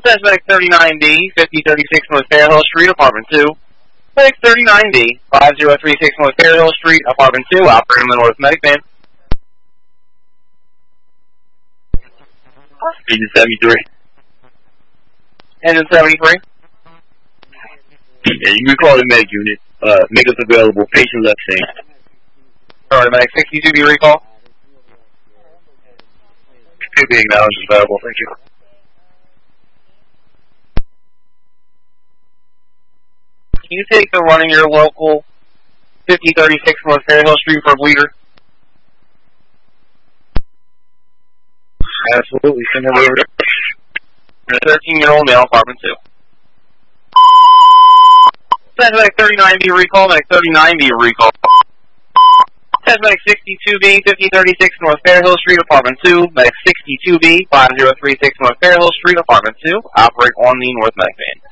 Medic 39B, 5036 North Fairhill Street, Apartment 2. Medic 39B, 5036 North Fairhill Street, Apartment 2, operating the North Medic van. Engine 73. Engine 73. Yeah, you can call the medic unit. Make us available. Patient left same. Sorry, Medic 62B recall. 2B acknowledged is available. Thank you. Can you take the running your local 5036 North Fairhill Street for a bleeder? Absolutely. Send it over. 13-year-old male, Apartment 2. Medic 39B recall, Medic 39B recall. Medic 62B, 5036 North Fairhill Street, Apartment 2. Medic 62B, 5036 North Fairhill Street, Apartment 2. Operate on the North Medic van.